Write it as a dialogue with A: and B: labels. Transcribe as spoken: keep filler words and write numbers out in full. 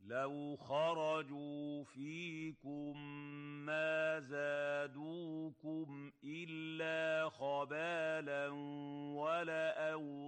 A: لَوْ خَرَجُوا فِيكُم مَّا زَادُوكُمْ إِلَّا خَبَالًا وَلَأَوْضَاعُوا